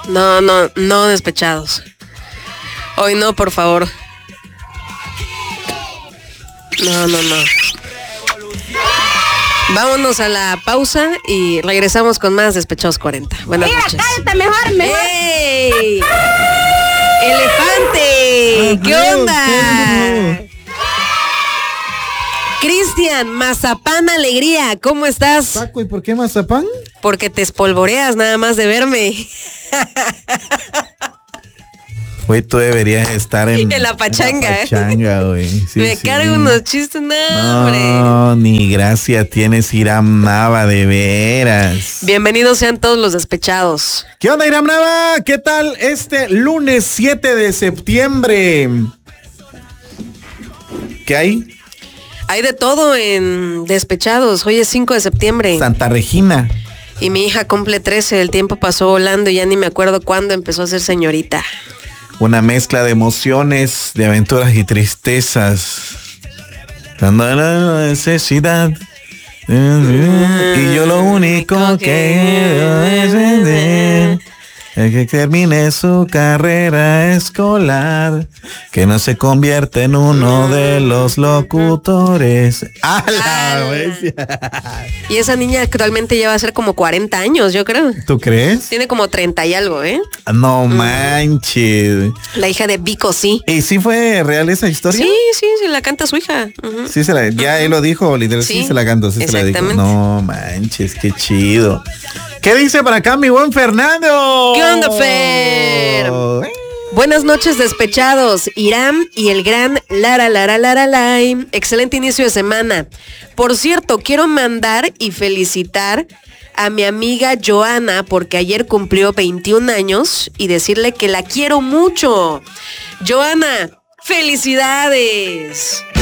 No despechados. Hoy no, por favor. No. Vámonos a la pausa y regresamos con más Despechados 40. Buenas noches. Cállate mejor. ¡Ey! ¡Elefante! ¿Qué onda? Cristian, Mazapán Alegría, ¿cómo estás? Paco, ¿y por qué mazapán? Porque te espolvoreas nada más de verme. Güey, tú deberías estar en la pachanga. En la pachanga, güey. Sí, me cargo unos chistes, hombre. No, ni gracia tienes, Iram Nava, de veras. Bienvenidos sean todos los despechados. ¿Qué onda, Iram Nava? ¿Qué tal este lunes 7 de septiembre? ¿Qué hay? Hay de todo en Despechados. Hoy es 5 de septiembre. Santa Regina. Y mi hija cumple 13. El tiempo pasó volando y ya ni me acuerdo cuándo empezó a ser señorita. Una mezcla de emociones, de aventuras y tristezas. Dando la necesidad. Y yo lo único que quiero es vender. El que termine su carrera escolar, que no se convierte en uno de los locutores. Y esa niña actualmente ya va a ser como 40 años, yo creo. ¿Tú crees? Tiene como 30 y algo, ¿eh? No manches. La hija de Vico, sí. ¿Y sí fue real esa historia? Sí, la canta su hija. Sí, ya él lo dijo, literal, sí se la cantó, sí se la dijo. No manches, qué chido. ¿Qué dice para acá mi buen Fernando? ¿Qué onda, Fer? Buenas noches, despechados. Iram y el gran Lara. Excelente inicio de semana. Por cierto, quiero mandar y felicitar a mi amiga Joana porque ayer cumplió 21 años y decirle que la quiero mucho. Joana, ¡felicidades!